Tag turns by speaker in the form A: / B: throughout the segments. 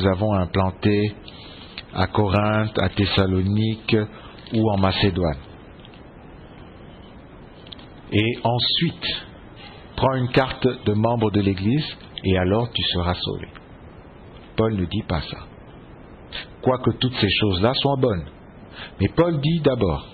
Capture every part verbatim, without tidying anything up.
A: nous avons implanté à Corinthe, à Thessalonique ou en Macédoine. Et ensuite, prends une carte de membre de l'Église et alors tu seras sauvé. Paul ne dit pas ça. Quoique toutes ces choses-là soient bonnes. Mais Paul dit d'abord,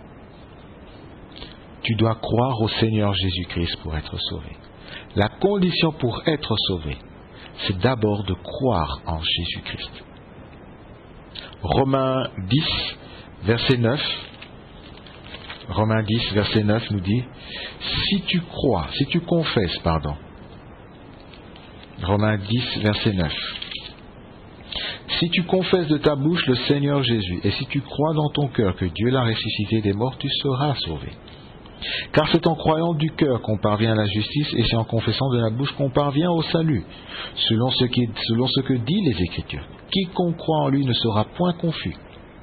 A: tu dois croire au Seigneur Jésus-Christ pour être sauvé. La condition pour être sauvé, c'est d'abord de croire en Jésus-Christ. Romains dix, verset neuf. Romains dix, verset neuf nous dit, si tu crois, si tu confesses, pardon. Romains dix, verset neuf. Si tu confesses de ta bouche le Seigneur Jésus, et si tu crois dans ton cœur que Dieu l'a ressuscité des morts, tu seras sauvé. Car c'est en croyant du cœur qu'on parvient à la justice, et c'est en confessant de la bouche qu'on parvient au salut, selon ce, qui, selon ce que dit les Écritures. Quiconque croit en lui ne sera point confus.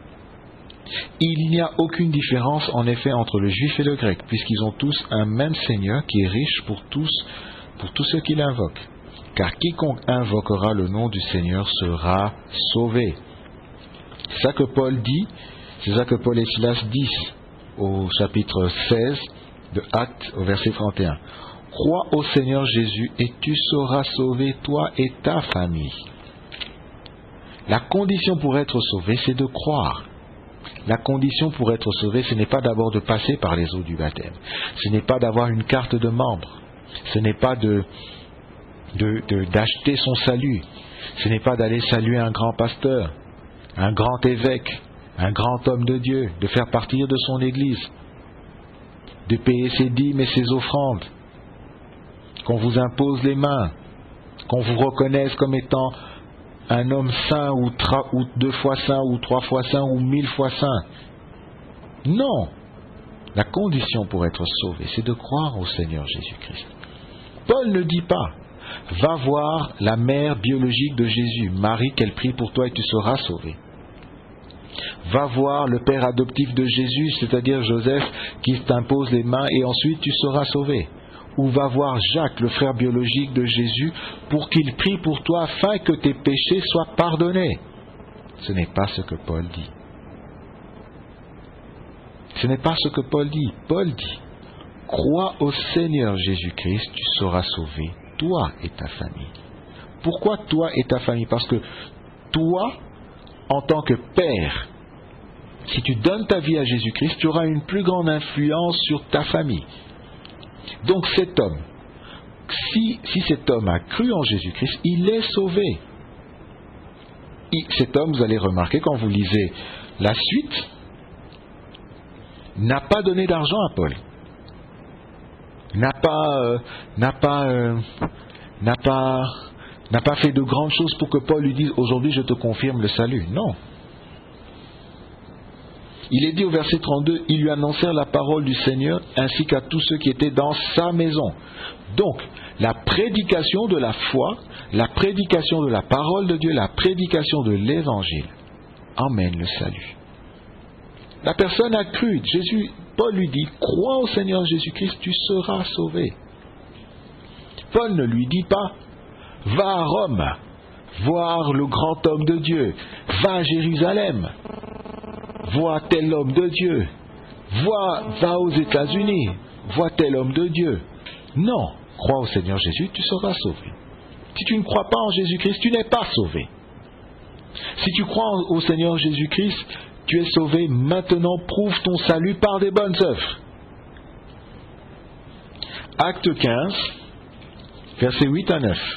A: Il n'y a aucune différence en effet entre le juif et le grec, puisqu'ils ont tous un même Seigneur qui est riche pour tous, pour tous ceux qui l'invoquent. Car quiconque invoquera le nom du Seigneur sera sauvé. C'est ça que Paul dit, c'est ça que Paul et Silas disent au chapitre seize de Actes, au verset trente et un. Crois au Seigneur Jésus et tu seras sauvé, toi et ta famille. La condition pour être sauvé, c'est de croire. La condition pour être sauvé, ce n'est pas d'abord de passer par les eaux du baptême. Ce n'est pas d'avoir une carte de membre. Ce n'est pas de, de, de, d'acheter son salut. Ce n'est pas d'aller saluer un grand pasteur, un grand évêque, un grand homme de Dieu, de faire partir de son église, de payer ses dîmes et ses offrandes, qu'on vous impose les mains, qu'on vous reconnaisse comme étant un homme saint ou, tra- ou deux fois saint ou trois fois saint ou mille fois saint. Non. La condition pour être sauvé, c'est de croire au Seigneur Jésus-Christ. Paul ne dit pas, va voir la mère biologique de Jésus, Marie, qu'elle prie pour toi et tu seras sauvé. Va voir le père adoptif de Jésus, c'est-à-dire Joseph, qui t'impose les mains et ensuite tu seras sauvé. Ou va voir Jacques, le frère biologique de Jésus, pour qu'il prie pour toi afin que tes péchés soient pardonnés. Ce n'est pas ce que Paul dit. Ce n'est pas ce que Paul dit. Paul dit, crois au Seigneur Jésus-Christ, tu seras sauvé, toi et ta famille. Pourquoi toi et ta famille? Parce que toi, en tant que père, si tu donnes ta vie à Jésus-Christ, tu auras une plus grande influence sur ta famille. Donc cet homme, si, si cet homme a cru en Jésus-Christ, il est sauvé. Et cet homme, vous allez remarquer quand vous lisez la suite, n'a pas donné d'argent à Paul. N'a pas, euh, n'a pas, euh, n'a pas, n'a pas fait de grandes choses pour que Paul lui dise aujourd'hui je te confirme le salut. Non. Il est dit au verset trente-deux, ils lui annoncèrent la parole du Seigneur ainsi qu'à tous ceux qui étaient dans sa maison. Donc, la prédication de la foi, la prédication de la parole de Dieu, la prédication de l'évangile emmène le salut. La personne a cru. Jésus, Paul lui dit, crois au Seigneur Jésus-Christ, tu seras sauvé. Paul ne lui dit pas, va à Rome, voir le grand homme de Dieu, va à Jérusalem, vois tel homme de Dieu, vois, va aux États-Unis, vois tel homme de Dieu. Non, crois au Seigneur Jésus, tu seras sauvé. Si tu ne crois pas en Jésus-Christ, tu n'es pas sauvé. Si tu crois au Seigneur Jésus-Christ, tu es sauvé. Maintenant, prouve ton salut par des bonnes œuvres. Acte quinze, versets huit à neuf.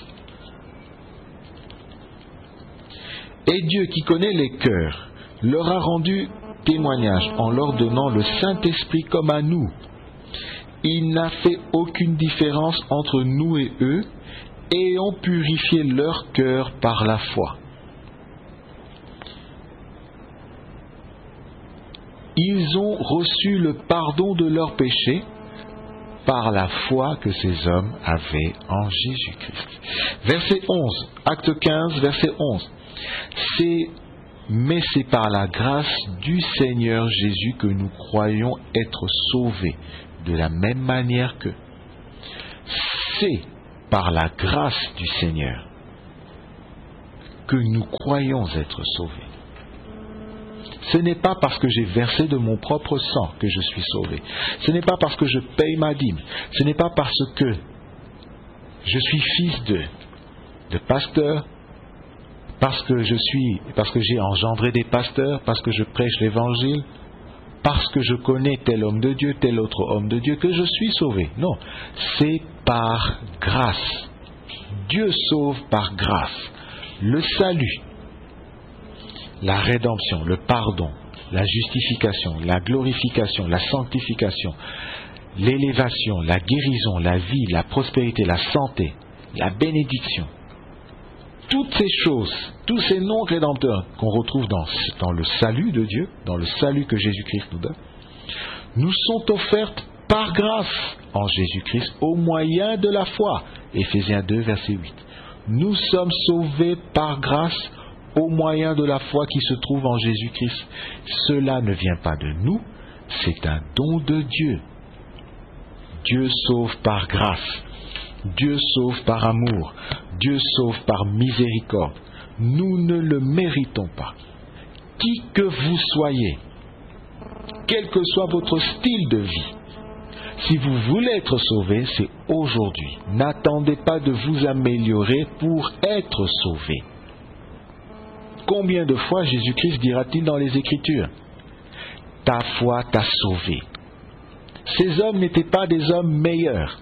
A: Et Dieu qui connaît les cœurs leur a rendu témoignage en leur donnant le Saint-Esprit comme à nous. Il n'a fait aucune différence entre nous et eux, et ont purifié leur cœur par la foi. Ils ont reçu le pardon de leurs péchés par la foi que ces hommes avaient en Jésus-Christ. Verset onze, acte quinze, verset onze. C'est Mais c'est par la grâce du Seigneur Jésus que nous croyons être sauvés, de la même manière que. C'est par la grâce du Seigneur que nous croyons être sauvés. Ce n'est pas parce que j'ai versé de mon propre sang que je suis sauvé. Ce n'est pas parce que je paye ma dîme. Ce n'est pas parce que je suis fils de, de pasteur, parce que je suis, parce que j'ai engendré des pasteurs, parce que je prêche l'évangile, parce que je connais tel homme de Dieu, tel autre homme de Dieu, que je suis sauvé. Non, c'est par grâce. Dieu sauve par grâce. Le salut, la rédemption, le pardon, la justification, la glorification, la sanctification, l'élévation, la guérison, la vie, la prospérité, la santé, la bénédiction. Toutes ces choses, tous ces noms rédempteurs qu'on retrouve dans, dans le salut de Dieu, dans le salut que Jésus-Christ nous donne, nous sont offertes par grâce en Jésus-Christ au moyen de la foi. Éphésiens deux, verset huit. Nous sommes sauvés par grâce au moyen de la foi qui se trouve en Jésus-Christ. Cela ne vient pas de nous, c'est un don de Dieu. Dieu sauve par grâce. Dieu sauve par amour. Dieu sauve par miséricorde. Nous ne le méritons pas. Qui que vous soyez, quel que soit votre style de vie, si vous voulez être sauvé, c'est aujourd'hui. N'attendez pas de vous améliorer pour être sauvé. Combien de fois Jésus-Christ dira-t-il dans les Écritures ? Ta foi t'a sauvé. Ces hommes n'étaient pas des hommes meilleurs.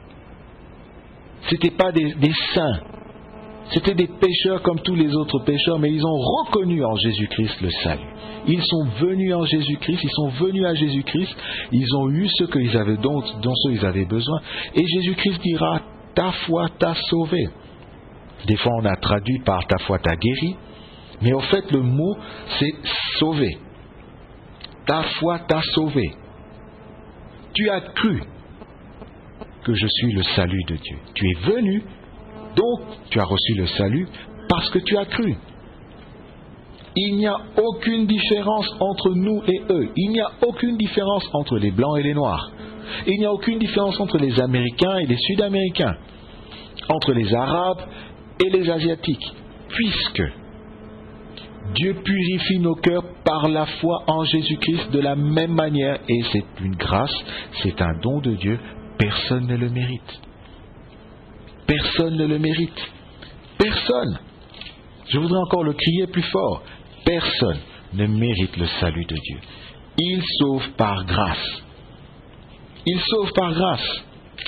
A: Ce n'étaient pas des, des saints. C'étaient des pécheurs comme tous les autres pécheurs, mais ils ont reconnu en Jésus-Christ le salut. Ils sont venus en Jésus-Christ, ils sont venus à Jésus-Christ, ils ont eu ce qu'ils avaient dont, dont ce ils avaient besoin. Et Jésus-Christ dira, ta foi t'a sauvé. Des fois on a traduit par ta foi t'a guéri, mais au fait le mot c'est sauvé. Ta foi t'a sauvé. Tu as cru que je suis le salut de Dieu. Tu es venu, donc tu as reçu le salut parce que tu as cru. Il n'y a aucune différence entre nous et eux. Il n'y a aucune différence entre les blancs et les noirs. Il n'y a aucune différence entre les Américains et les Sud-Américains, entre les Arabes et les Asiatiques, puisque Dieu purifie nos cœurs par la foi en Jésus-Christ de la même manière, et c'est une grâce, c'est un don de Dieu, personne ne le mérite. Personne ne le mérite. Personne. Je voudrais encore le crier plus fort. Personne ne mérite le salut de Dieu. Il sauve par grâce. Il sauve par grâce.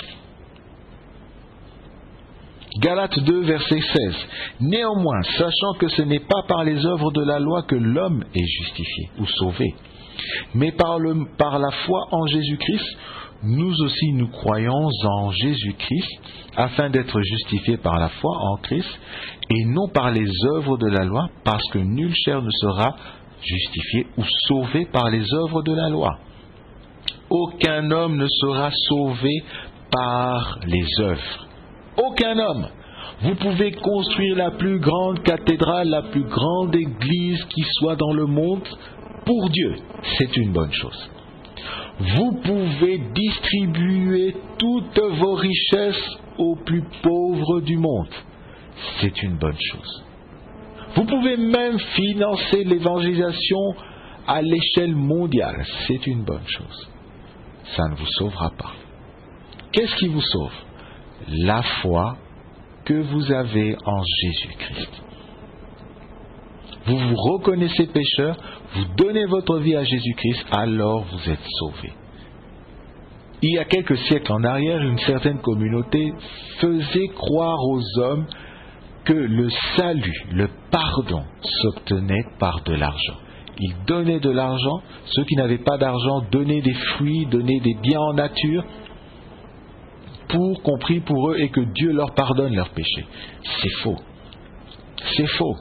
A: Galates deux, verset seize. Néanmoins, sachant que ce n'est pas par les œuvres de la loi que l'homme est justifié ou sauvé, mais par, le, par la foi en Jésus-Christ, nous aussi nous croyons en Jésus-Christ afin d'être justifiés par la foi en Christ et non par les œuvres de la loi, parce que nulle chair ne sera justifié ou sauvé par les œuvres de la loi. Aucun homme ne sera sauvé par les œuvres. Aucun homme. Vous pouvez construire la plus grande cathédrale, la plus grande église qui soit dans le monde pour Dieu. C'est une bonne chose. Vous pouvez distribuer toutes vos richesses aux plus pauvres du monde. C'est une bonne chose. Vous pouvez même financer l'évangélisation à l'échelle mondiale. C'est une bonne chose. Ça ne vous sauvera pas. Qu'est-ce qui vous sauve ? La foi que vous avez en Jésus-Christ. Vous vous reconnaissez pécheur, vous donnez votre vie à Jésus-Christ, alors vous êtes sauvés. Il y a quelques siècles en arrière, une certaine communauté faisait croire aux hommes que le salut, le pardon, s'obtenait par de l'argent. Ils donnaient de l'argent, ceux qui n'avaient pas d'argent donnaient des fruits, donnaient des biens en nature, pour qu'on prie pour eux et que Dieu leur pardonne leurs péchés. C'est faux. C'est faux.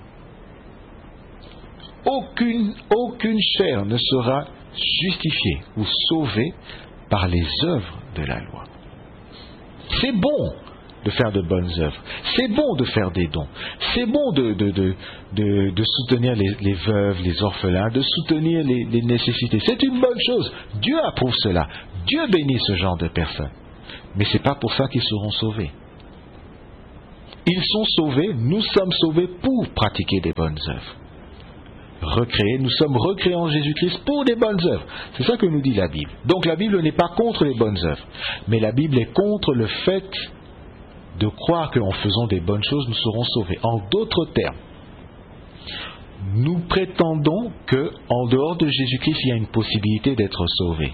A: Aucune, aucune chair ne sera justifiée ou sauvée par les œuvres de la loi. C'est bon de faire de bonnes œuvres. C'est bon de faire des dons. C'est bon de, de, de, de, de soutenir les, les veuves, les orphelins, de soutenir les, les nécessités. C'est une bonne chose. Dieu approuve cela. Dieu bénit ce genre de personnes. Mais ce n'est pas pour ça qu'ils seront sauvés. Ils sont sauvés, nous sommes sauvés pour pratiquer des bonnes œuvres. Recréés, nous sommes recréés en Jésus-Christ pour des bonnes œuvres. C'est ça que nous dit la Bible. Donc la Bible n'est pas contre les bonnes œuvres, mais la Bible est contre le fait de croire qu'en faisant des bonnes choses, nous serons sauvés. En d'autres termes, nous prétendons qu'en dehors de Jésus-Christ, il y a une possibilité d'être sauvé.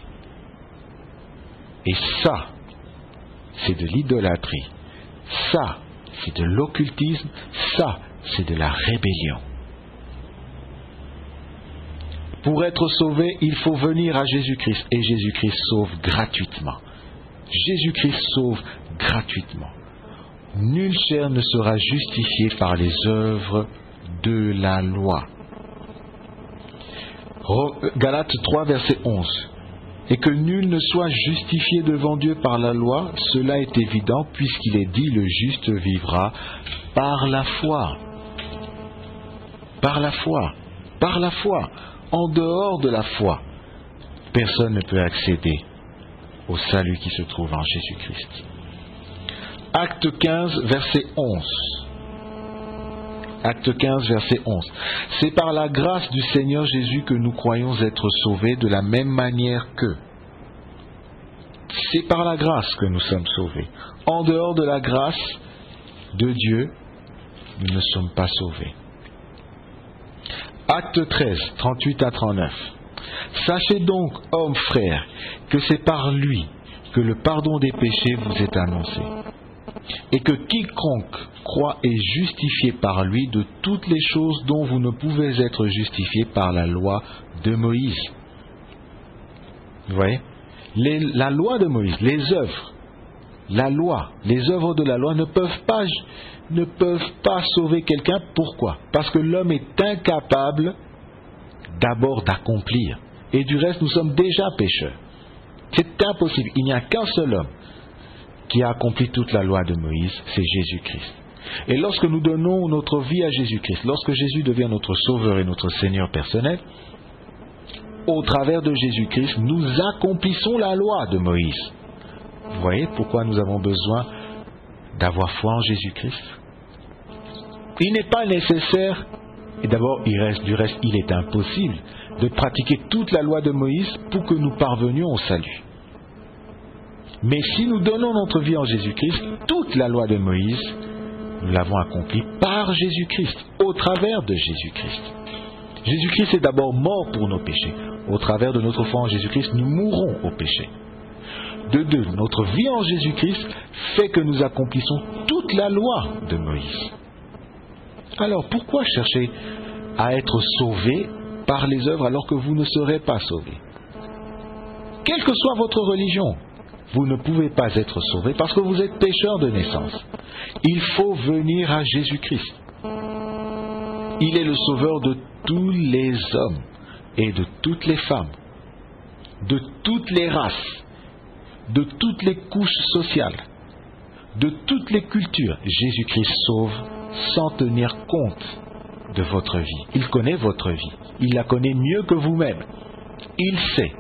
A: Et ça, c'est de l'idolâtrie. Ça, c'est de l'occultisme. Ça, c'est de la rébellion. Pour être sauvé, il faut venir à Jésus-Christ. Et Jésus-Christ sauve gratuitement. Jésus-Christ sauve gratuitement. Nulle chair ne sera justifiée par les œuvres de la loi. Galates trois, verset onze. Et que nul ne soit justifié devant Dieu par la loi, cela est évident, puisqu'il est dit, le juste vivra par la foi. Par la foi. Par la foi. En dehors de la foi, personne ne peut accéder au salut qui se trouve en Jésus-Christ. Acte quinze, verset onze. Acte quinze, verset onze. C'est par la grâce du Seigneur Jésus que nous croyons être sauvés de la même manière que. C'est par la grâce que nous sommes sauvés. En dehors de la grâce de Dieu, nous ne sommes pas sauvés. Acte treize, trente-huit à trente-neuf. Sachez donc, hommes frères, que c'est par lui que le pardon des péchés vous est annoncé, et que quiconque croit est justifié par lui de toutes les choses dont vous ne pouvez être justifiés par la loi de Moïse. Vous voyez ? Les, la loi de Moïse, les œuvres, la loi, les œuvres de la loi ne peuvent pas, ne peuvent pas sauver quelqu'un. Pourquoi ? Parce que l'homme est incapable d'abord d'accomplir. Et du reste, nous sommes déjà pécheurs. C'est impossible. Il n'y a qu'un seul homme qui a accompli toute la loi de Moïse, c'est Jésus-Christ. Et lorsque nous donnons notre vie à Jésus-Christ, lorsque Jésus devient notre Sauveur et notre Seigneur personnel, au travers de Jésus-Christ, nous accomplissons la loi de Moïse. Vous voyez pourquoi nous avons besoin d'avoir foi en Jésus-Christ ? Il n'est pas nécessaire, et d'abord, il reste, du reste, il est impossible de pratiquer toute la loi de Moïse pour que nous parvenions au salut. Mais si nous donnons notre vie en Jésus-Christ, toute la loi de Moïse, nous l'avons accomplie par Jésus-Christ, au travers de Jésus-Christ. Jésus-Christ est d'abord mort pour nos péchés. Au travers de notre foi en Jésus-Christ, nous mourrons au péché. De deux, notre vie en Jésus-Christ fait que nous accomplissons toute la loi de Moïse. Alors, pourquoi chercher à être sauvé par les œuvres alors que vous ne serez pas sauvés ? Quelle que soit votre religion, vous ne pouvez pas être sauvé parce que vous êtes pécheur de naissance. Il faut venir à Jésus-Christ. Il est le sauveur de tous les hommes et de toutes les femmes, de toutes les races, de toutes les couches sociales, de toutes les cultures. Jésus-Christ sauve sans tenir compte de votre vie. Il connaît votre vie. Il la connaît mieux que vous-même. Il sait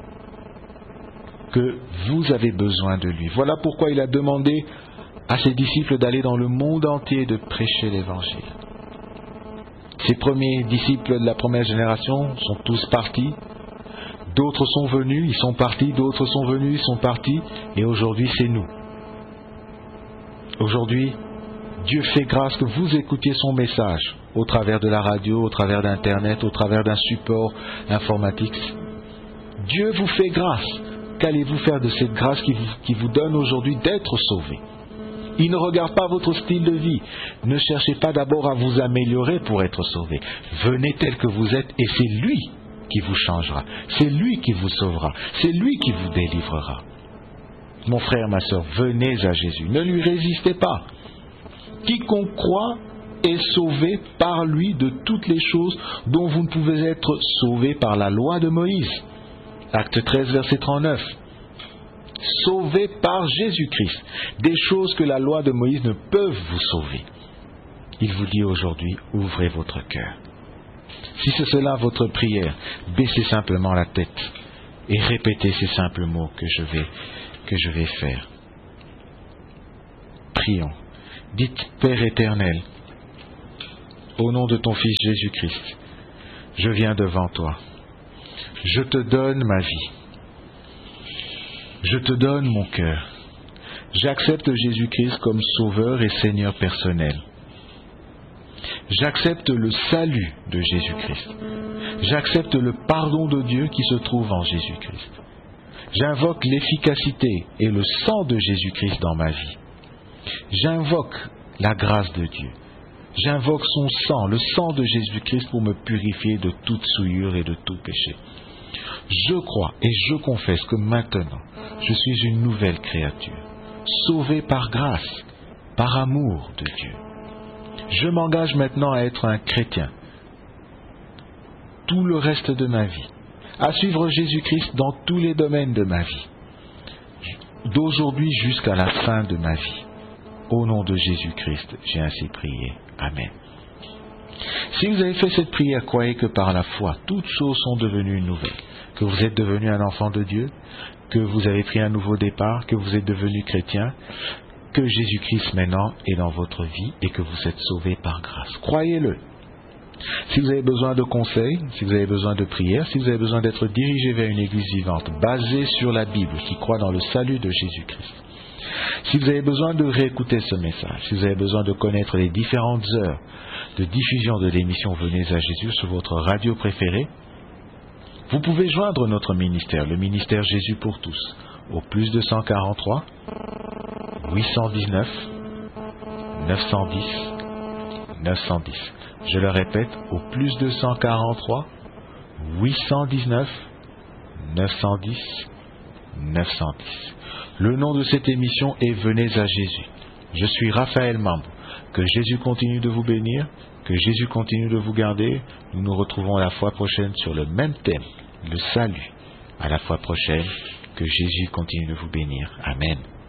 A: que vous avez besoin de lui. Voilà pourquoi il a demandé à ses disciples d'aller dans le monde entier et de prêcher l'Évangile. Ces premiers disciples de la première génération sont tous partis. D'autres sont venus, ils sont partis. D'autres sont venus, ils sont partis. Et aujourd'hui, c'est nous. Aujourd'hui, Dieu fait grâce que vous écoutiez son message au travers de la radio, au travers d'Internet, au travers d'un support informatique. Dieu vous fait grâce. Qu'allez-vous faire de cette grâce qui vous, qui vous donne aujourd'hui d'être sauvé ? Il ne regarde pas votre style de vie. Ne cherchez pas d'abord à vous améliorer pour être sauvé. Venez tel que vous êtes et c'est lui qui vous changera. C'est lui qui vous sauvera. C'est lui qui vous délivrera. Mon frère, ma sœur, venez à Jésus. Ne lui résistez pas. Quiconque croit est sauvé par lui de toutes les choses dont vous ne pouvez être sauvés par la loi de Moïse. Acte treize, verset trente-neuf. Sauvés par Jésus-Christ, des choses que la loi de Moïse ne peuvent vous sauver. Il vous dit aujourd'hui, ouvrez votre cœur. Si c'est cela votre prière, baissez simplement la tête et répétez ces simples mots que je vais, que je vais faire. Prions. Dites, Père éternel, au nom de ton Fils Jésus-Christ, je viens devant toi. Je te donne ma vie. Je te donne mon cœur. J'accepte Jésus-Christ comme Sauveur et Seigneur personnel. J'accepte le salut de Jésus-Christ. J'accepte le pardon de Dieu qui se trouve en Jésus-Christ. J'invoque l'efficacité et le sang de Jésus-Christ dans ma vie. J'invoque la grâce de Dieu. J'invoque son sang, le sang de Jésus-Christ pour me purifier de toute souillure et de tout péché. Je crois et je confesse que maintenant, je suis une nouvelle créature, sauvée par grâce, par amour de Dieu. Je m'engage maintenant à être un chrétien tout le reste de ma vie, à suivre Jésus-Christ dans tous les domaines de ma vie, d'aujourd'hui jusqu'à la fin de ma vie. Au nom de Jésus-Christ, j'ai ainsi prié. Amen. Si vous avez fait cette prière, croyez que par la foi, toutes choses sont devenues nouvelles, que vous êtes devenu un enfant de Dieu, que vous avez pris un nouveau départ, que vous êtes devenu chrétien, que Jésus-Christ maintenant est dans votre vie et que vous êtes sauvé par grâce. Croyez-le. Si vous avez besoin de conseils, si vous avez besoin de prières, si vous avez besoin d'être dirigé vers une église vivante basée sur la Bible, qui croit dans le salut de Jésus-Christ, si vous avez besoin de réécouter ce message, si vous avez besoin de connaître les différentes heures de diffusion de l'émission Venez à Jésus sur votre radio préférée, vous pouvez joindre notre ministère, le ministère Jésus pour tous, au plus deux cent quarante-trois, huit cent dix-neuf, neuf cent dix, neuf cent dix. Je le répète, au plus deux cent quarante-trois, huit cent dix-neuf, neuf cent dix, neuf cent dix. Le nom de cette émission est Venez à Jésus. Je suis Raphaël Mambo. Que Jésus continue de vous bénir, que Jésus continue de vous garder. Nous nous retrouvons la fois prochaine sur le même thème, le salut. À la fois prochaine, que Jésus continue de vous bénir. Amen.